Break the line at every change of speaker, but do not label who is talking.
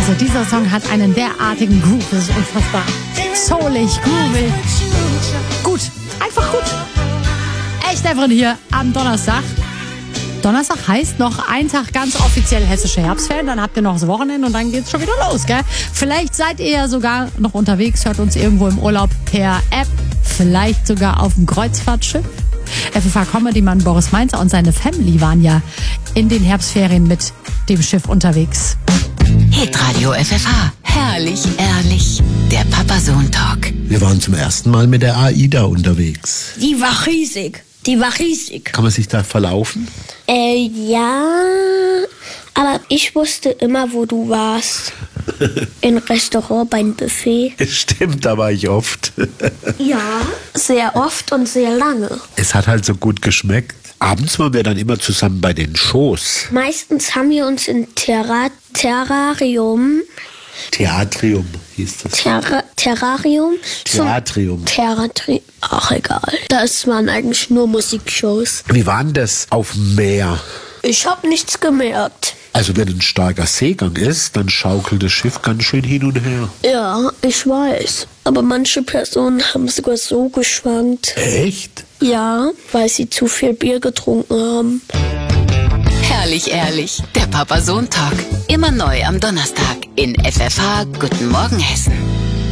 Also dieser Song hat einen derartigen Groove, das ist unfassbar. Soulig, groovig. Gut, einfach gut. Echt einfach hier am Donnerstag. Donnerstag heißt noch ein Tag ganz offiziell hessische Herbstferien, dann habt ihr noch das Wochenende und dann geht's schon wieder los, gell? Vielleicht seid ihr ja sogar noch unterwegs, hört uns irgendwo im Urlaub per App, vielleicht sogar auf dem Kreuzfahrtschiff. FFH-Comedy-Mann Boris Mainzer und seine Family waren ja in den Herbstferien mit dem Schiff unterwegs.
Hitradio FFH. Herrlich, ehrlich. Der Papa-Sohn-Talk.
Wir waren zum ersten Mal mit der AIDA unterwegs.
Die war riesig.
Kann man sich da verlaufen?
Ja, aber ich wusste immer, wo du warst. Im Restaurant, beim Buffet.
Stimmt, da war ich oft.
Ja, sehr oft und sehr lange.
Es hat halt so gut geschmeckt. Abends waren wir dann immer zusammen bei den Shows.
Meistens haben wir uns in Terrarium.
Theatrium hieß das.
Terrarium?
Theatrium.
Ach, egal. Das waren eigentlich nur Musikshows.
Wie war denn das auf dem Meer?
Ich habe nichts gemerkt.
Also wenn ein starker Seegang ist, dann schaukelt das Schiff ganz schön hin und her.
Ja, ich weiß. Aber manche Personen haben sogar so geschwankt.
Echt?
Ja, weil sie zu viel Bier getrunken haben.
Herrlich, ehrlich. Der Papa-Sohn-Talk. Immer neu am Donnerstag in FFH. Guten Morgen, Hessen.